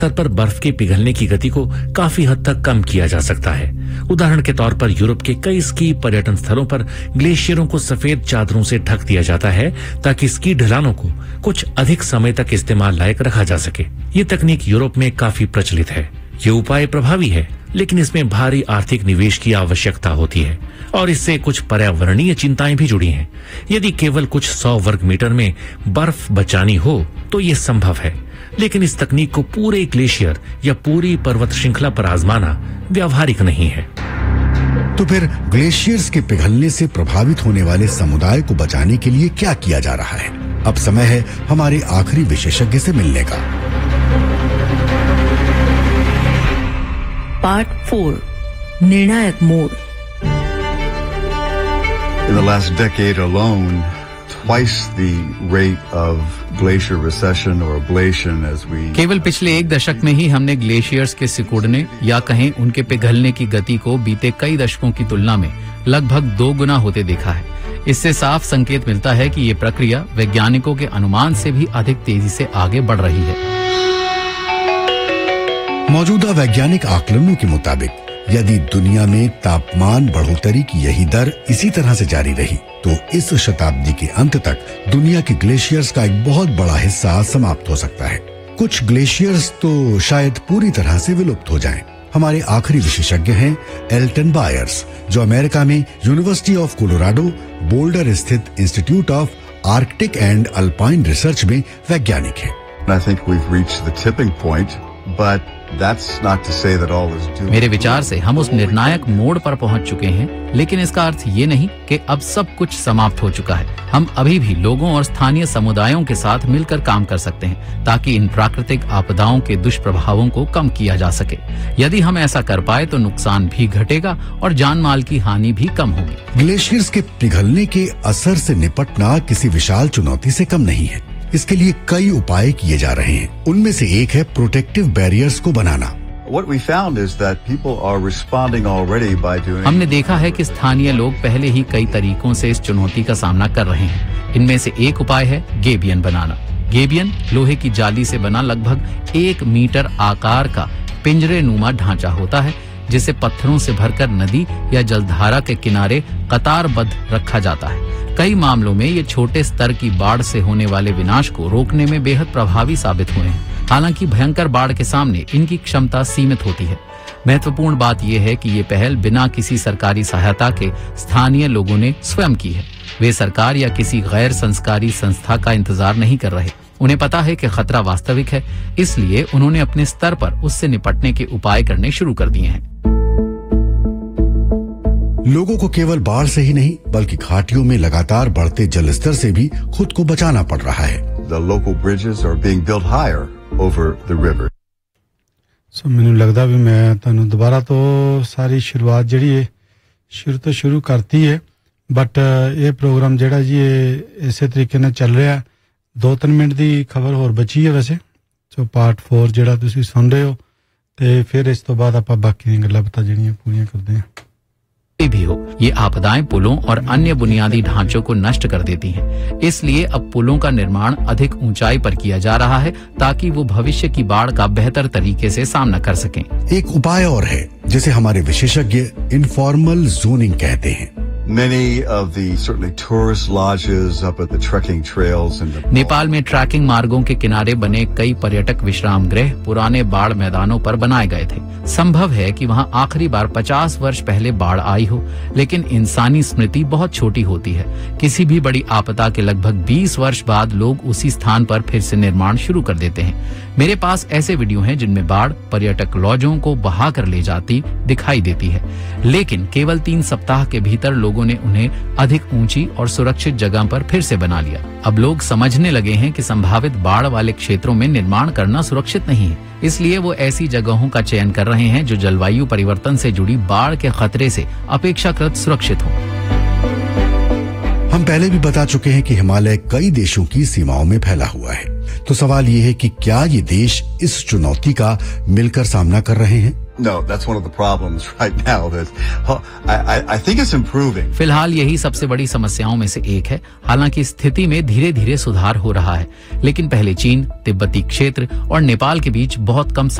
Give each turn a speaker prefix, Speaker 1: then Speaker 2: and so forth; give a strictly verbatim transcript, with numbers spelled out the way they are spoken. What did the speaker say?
Speaker 1: स्तर पर बर्फ के पिघलने की गति को काफी हद तक कम किया जा सकता है। उदाहरण के तौर पर यूरोप के कई स्की पर्यटन स्थलों पर ग्लेशियरों को सफेद चादरों से ढक दिया जाता है ताकि स्की ढलानों को कुछ अधिक समय तक इस्तेमाल लायक रखा जा सके। ये तकनीक यूरोप में काफी प्रचलित है। ये उपाय प्रभावी है, लेकिन इसमें भारी आर्थिक निवेश की आवश्यकता होती है और इससे कुछ पर्यावरणीय चिंताएं भी जुड़ी हैं। यदि केवल कुछ सौ वर्ग मीटर में बर्फ बचानी हो तो ये संभव है, लेकिन इस तकनीक को पूरे ग्लेशियर या पूरी पर्वत श्रृंखला पर आजमाना व्यावहारिक नहीं है।
Speaker 2: तो फिर ग्लेशियर्स के पिघलने से प्रभावित होने वाले समुदाय को बचाने के लिए क्या किया जा रहा है? अब समय है हमारे आखिरी विशेषज्ञ से मिलने का।
Speaker 3: पार्ट फोर, निर्णायक मोड़।
Speaker 4: In the last decade alone, twice the rate of glacier recession or ablation as we
Speaker 5: केवल पिछले एक दशक में ही हमने ग्लेशियर्स के सिकुड़ने या कहें उनके पिघलने की गति को बीते कई दशकों की तुलना में लगभग दो गुना होते देखा है। इससे साफ संकेत मिलता है कि ये प्रक्रिया वैज्ञानिकों के अनुमान से भी अधिक तेजी से आगे बढ़ रही है।
Speaker 2: मौजूदा वैज्ञानिक आकलनों के मुताबिक यदि दुनिया में तापमान बढ़ोतरी की यही दर इसी तरह से जारी रही तो इस शताब्दी के अंत तक दुनिया के ग्लेशियर्स का एक बहुत बड़ा हिस्सा समाप्त हो सकता है। कुछ ग्लेशियर्स तो शायद पूरी तरह से विलुप्त हो जाएं। हमारे आखिरी विशेषज्ञ हैं एल्टन बायर्स, जो अमेरिका में यूनिवर्सिटी ऑफ कोलोराडो बोल्डर स्थित institute of Arctic and alpine research में वैज्ञानिक हैं।
Speaker 4: I think we've reached the tipping point, but that's not to say that all is doomed.
Speaker 5: मेरे विचार से हम उस निर्णायक मोड़ पर पहुंच चुके हैं, लेकिन इसका अर्थ ये नहीं कि अब सब कुछ समाप्त हो चुका है। हम अभी भी लोगों और स्थानीय समुदायों के साथ मिलकर काम कर सकते हैं ताकि इन प्राकृतिक आपदाओं के दुष्प्रभावों को कम किया जा सके। यदि हम ऐसा कर पाए तो नुकसान भी घटेगा और जान माल की हानि भी कम होगी।
Speaker 2: ग्लेशियर्स के पिघलने के असर से निपटना किसी विशाल चुनौती से कम नहीं है। इसके लिए कई उपाय किए जा रहे हैं। उनमें से एक है प्रोटेक्टिव बैरियर्स को बनाना।
Speaker 4: What we found is that people are responding already by doing
Speaker 5: हमने देखा है कि स्थानीय लोग पहले ही कई तरीकों से इस चुनौती का सामना कर रहे हैं। इनमें से एक उपाय है गेबियन बनाना। गेबियन लोहे की जाली से बना लगभग एक मीटर आकार का पिंजरे नुमा ढांचा होता है, जिसे पत्थरों से भरकर नदी या जलधारा के किनारे कतारबद्ध रखा जाता है। कई मामलों में ये छोटे स्तर की बाढ़ से होने वाले विनाश को रोकने में बेहद प्रभावी साबित हुए हैं। हालांकि भयंकर बाढ़ के सामने इनकी क्षमता सीमित होती है। महत्वपूर्ण बात यह है कि ये पहल बिना किसी सरकारी सहायता के स्थानीय लोगों ने स्वयं की है। वे सरकार या किसी गैर संस्कारी संस्था का इंतजार नहीं कर रहे। उन्हें पता है कि खतरा वास्तविक है, इसलिए उन्होंने अपने स्तर पर उससे निपटने के उपाय करने शुरू कर दिए हैं।
Speaker 2: लोगों को केवल बाढ़ से ही नहीं बल्कि घाटियों में लगातार बढ़ते जलस्तर से भी खुद को बचाना पड़ रहा है।
Speaker 4: The local bridges are being built higher over the river.
Speaker 6: सो ਮੈਨੂੰ ਲੱਗਦਾ ਵੀ ਮੈਂ ਤੁਹਾਨੂੰ ਦੁਬਾਰਾ ਤੋਂ ਸਾਰੀ ਸ਼ੁਰੂਆਤ ਜਿਹੜੀ ਹੈ ਸ਼ੁਰੂ ਤੋਂ ਸ਼ੁਰੂ ਕਰਤੀ ਹੈ, ਬਟ ਇਹ ਪ੍ਰੋਗਰਾਮ ਜਿਹੜਾ ਜੀ ਇਹ ਇਸੇ ਤਰੀਕੇ ਨਾਲ ਚੱਲ ਰਿਹਾ। ਦੋ ਤਿੰਨ ਮਿੰਟ ਦੀ ਖਬਰ ਹੋਰ ਬਚੀ ਹੈ ਵੈਸੇ। ਸੋ ਪਾਰਟ ਚਾਰ ਜਿਹੜਾ ਤੁਸੀਂ ਸੁਣ ਰਹੇ ਹੋ ਤੇ ਫਿਰ ਇਸ ਤੋਂ ਬਾਅਦ ਆਪਾਂ ਬਾਕੀ ਦੀਆਂ ਗੱਲਾਂ ਬਾਤਾਂ ਜਿਹੜੀਆਂ ਪੂਰੀਆਂ ਕਰਦੇ ਹਾਂ।
Speaker 5: भी हो, ये आपदाएं पुलों और अन्य बुनियादी ढांचों को नष्ट कर देती हैं। इसलिए अब पुलों का निर्माण अधिक ऊंचाई पर किया जा रहा है ताकि वो भविष्य की बाढ़ का बेहतर तरीके से सामना कर सकें।
Speaker 2: एक उपाय और है जिसे हमारे विशेषज्ञ इनफॉर्मल जोनिंग कहते हैं।
Speaker 4: Many of the certainly tourist lodges up at the trekking trails in the
Speaker 5: Nepal में ट्रैकिंग मार्गों के किनारे बने कई पर्यटक विश्राम गृह पुराने बाढ़ मैदानों पर बनाए गए थे। संभव है कि वहां आखिरी बार पचास वर्ष पहले बाढ़ आई हो, लेकिन इंसानी स्मृति बहुत छोटी होती है। किसी भी बड़ी आपदा के लगभग बीस वर्ष बाद लोग उसी स्थान पर फिर से निर्माण शुरू कर देते हैं। मेरे पास ऐसे वीडियो हैं जिनमें बाढ़ पर्यटक लॉजों को बहा कर ले जाती दिखाई देती है, लेकिन केवल तीन सप्ताह के भीतर लोगों ने उन्हें अधिक ऊंची और सुरक्षित जगह पर फिर से बना लिया। अब लोग समझने लगे हैं कि संभावित बाढ़ वाले क्षेत्रों में निर्माण करना सुरक्षित नहीं है, इसलिए वो ऐसी जगहों का चयन कर रहे हैं जो जलवायु परिवर्तन से जुड़ी बाढ़ के खतरे से अपेक्षाकृत सुरक्षित हो।
Speaker 2: हम पहले भी बता चुके हैं कि हिमालय कई देशों की सीमाओं में फैला हुआ है। तो सवाल ये है कि क्या ये देश इस चुनौती का मिलकर सामना कर रहे हैं?
Speaker 4: No, that's one of the problems right now. That I, I, I think it's improving.
Speaker 5: फिलहाल यही सबसे बड़ी समस्याओं में से एक है। हालांकि स्थिति में धीरे धीरे सुधार हो रहा है, लेकिन पहले चीन, तिब्बती क्षेत्र और नेपाल के बीच बहुत कम